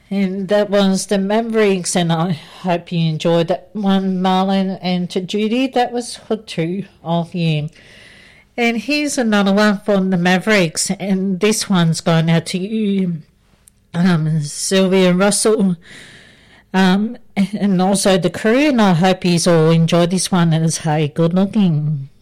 And that was the Mavericks, and I hope you enjoyed that one, Marlon. And to Judy, that was for two of you. And here's another one from the Mavericks, and this one's going out to you, Sylvia Russell, and also the crew, and I hope you all enjoyed this one as Hey Good Looking.